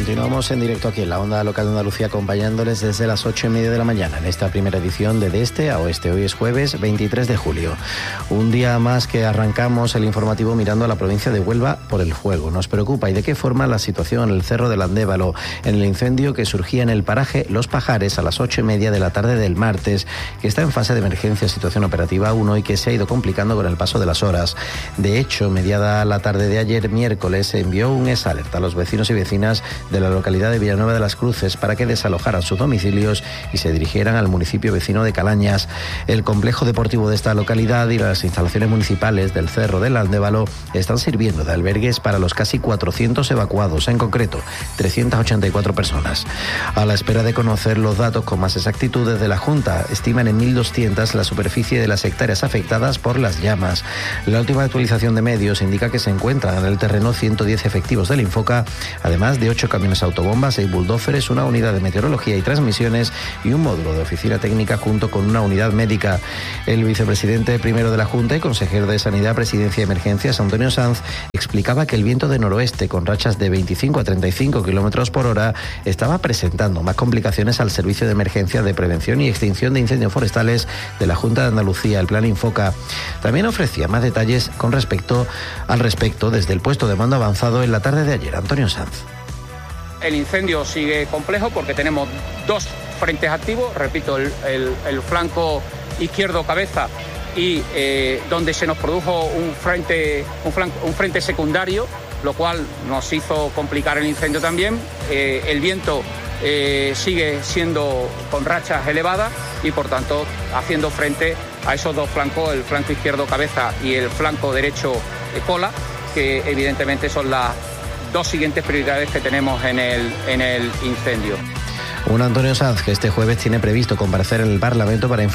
Continuamos en directo aquí en la Onda Local de Andalucía, acompañándoles desde las 8:30 de la mañana en esta primera edición de Este a Oeste. Hoy es jueves 23 de julio. Un día más que arrancamos el informativo mirando a la provincia de Huelva por el fuego. Nos preocupa y de qué forma la situación en el Cerro del Andévalo, en el incendio que surgía en el paraje Los Pajares a las 8:30 de la tarde del martes, que está en fase de emergencia, situación operativa 1 y que se ha ido complicando con el paso de las horas. De hecho, mediada la tarde de ayer miércoles, se envió un alerta a los vecinos y vecinas de la localidad de Villanueva de las Cruces para que desalojaran sus domicilios y se dirigieran al municipio vecino de Calañas. El complejo deportivo de esta localidad y las instalaciones municipales del Cerro del Andévalo están sirviendo de albergues para los casi 400 evacuados, en concreto 384 personas. A la espera de conocer los datos con más exactitud, desde la Junta estiman en 1.200 la superficie de las hectáreas afectadas por las llamas. La última actualización de medios indica que se encuentran en el terreno 110 efectivos del Infoca, además de 8 camiones autobombas, 6 bulldózeres, una unidad de meteorología y transmisiones y un módulo de oficina técnica junto con una unidad médica. El vicepresidente primero de la Junta y consejero de Sanidad, Presidencia y Emergencias, Antonio Sanz, explicaba que el viento de noroeste con rachas de 25 a 35 kilómetros por hora estaba presentando más complicaciones al servicio de emergencia de prevención y extinción de incendios forestales de la Junta de Andalucía, el Plan Infoca. También ofrecía más detalles al respecto desde el puesto de mando avanzado en la tarde de ayer. Antonio Sanz. El incendio sigue complejo porque tenemos 2 frentes activos, repito, el flanco izquierdo cabeza y donde se nos produjo un frente secundario, lo cual nos hizo complicar el incendio también. El viento sigue siendo con rachas elevadas y por tanto haciendo frente a esos 2 flancos, el flanco izquierdo cabeza y el flanco derecho cola, que evidentemente son las 2 siguientes prioridades que tenemos en el incendio. Un Antonio Sanz que este jueves tiene previsto comparecer en el Parlamento para informar